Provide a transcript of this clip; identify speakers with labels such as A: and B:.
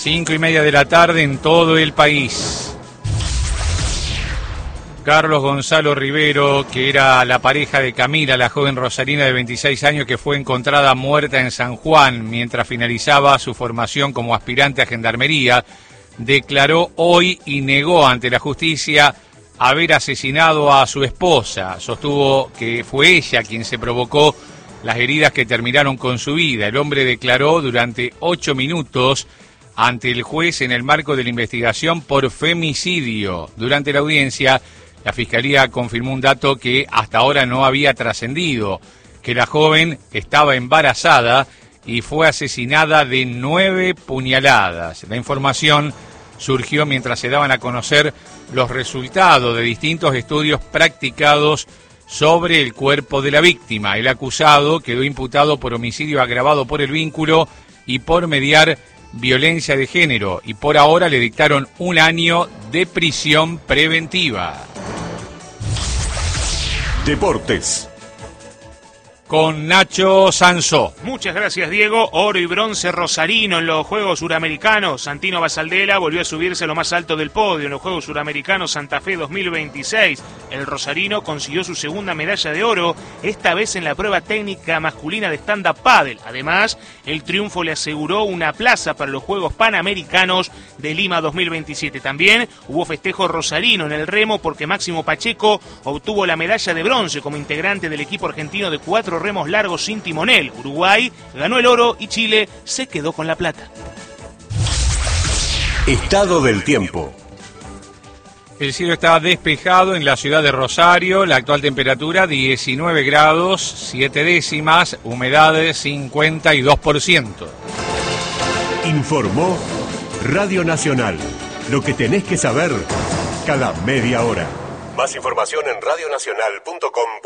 A: 5:30 de la tarde en todo el país. Carlos Gonzalo Rivero, que era la pareja de Camila, la joven rosarina de 26 años que fue encontrada muerta en San Juan mientras finalizaba su formación como aspirante a gendarmería, declaró hoy y negó ante la justicia haber asesinado a su esposa. Sostuvo que fue ella quien se provocó las heridas que terminaron con su vida. El hombre declaró durante 8 minutos ante el juez en el marco de la investigación por femicidio. Durante la audiencia, la Fiscalía confirmó un dato que hasta ahora no había trascendido, que la joven estaba embarazada y fue asesinada de 9 puñaladas. La información surgió mientras se daban a conocer los resultados de distintos estudios practicados sobre el cuerpo de la víctima. El acusado quedó imputado por homicidio agravado por el vínculo y por mediar violencia de género, y por ahora le dictaron 1 año de prisión preventiva.
B: Deportes.
A: Con Nacho Sansó.
C: Muchas gracias, Diego. Oro y bronce rosarino en los Juegos Suramericanos. Santino Basaldela volvió a subirse a lo más alto del podio en los Juegos Suramericanos Santa Fe 2026. El rosarino consiguió su segunda medalla de oro, esta vez en la prueba técnica masculina de stand-up paddle. Además, el triunfo le aseguró una plaza para los Juegos Panamericanos de Lima 2027. También hubo festejo rosarino en el remo porque Máximo Pacheco obtuvo la medalla de bronce como integrante del equipo argentino de 4 remos largos sin timonel. Uruguay ganó el oro y Chile se quedó con la plata.
B: Estado del tiempo.
A: El cielo está despejado en la ciudad de Rosario. La actual temperatura 19 grados 7 décimas, humedad 52%.
B: Informó Radio Nacional. Lo que tenés que saber cada media hora. Más información en radionacional.com.